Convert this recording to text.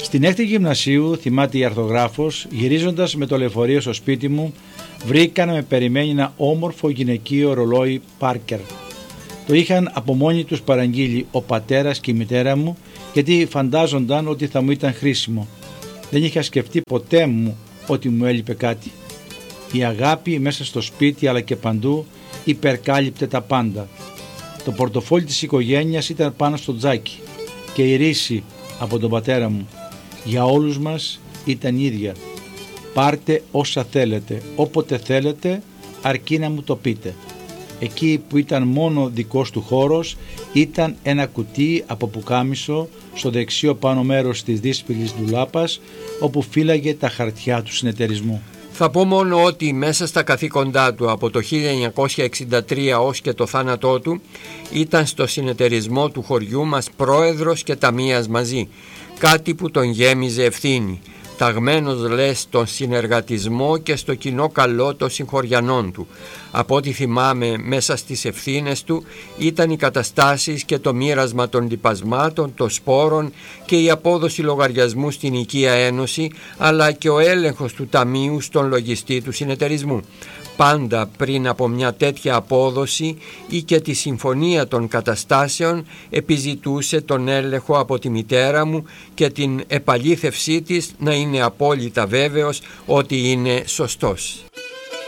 Στην έκτη γυμνασίου, θυμάται η αρθογράφος, γυρίζοντας με το λεωφορείο στο σπίτι μου, βρήκα να με περιμένει ένα όμορφο γυναικείο ρολόι Πάρκερ. Το είχαν από μόνοι τους παραγγείλει ο πατέρας και η μητέρα μου, γιατί φαντάζονταν ότι θα μου ήταν χρήσιμο. Δεν είχα σκεφτεί ποτέ μου ότι μου έλειπε κάτι. Η αγάπη μέσα στο σπίτι αλλά και παντού υπερκάλυπτε τα πάντα. Το πορτοφόλι της οικογένειας ήταν πάνω στο τζάκι και η ρίση από τον πατέρα μου για όλους μας ήταν ίδια. Πάρτε όσα θέλετε, όποτε θέλετε, αρκεί να μου το πείτε. Εκεί που ήταν μόνο δικός του χώρος ήταν ένα κουτί από πουκάμισο στο δεξιό πάνω μέρος της δύσπυλης ντουλάπας, όπου φύλαγε τα χαρτιά του συνεταιρισμού. Θα πω μόνο ότι μέσα στα καθήκοντά του από το 1963 ως και το θάνατό του ήταν στο συνεταιρισμό του χωριού μας πρόεδρος και ταμείας μαζί, κάτι που τον γέμιζε ευθύνη, ταγμένος λες στον συνεργατισμό και στο κοινό καλό των συγχωριανών του. Από ό,τι θυμάμαι, μέσα στις ευθύνες του ήταν οι καταστάσεις και το μοίρασμα των λιπασμάτων, των σπόρων και η απόδοση λογαριασμού στην Οικία Ένωση, αλλά και ο έλεγχος του ταμείου στον λογιστή του συνεταιρισμού. Πάντα πριν από μια τέτοια απόδοση ή και τη συμφωνία των καταστάσεων επιζητούσε τον έλεγχο από τη μητέρα μου και την επαλήθευσή της να είναι απόλυτα βέβαιος ότι είναι σωστός.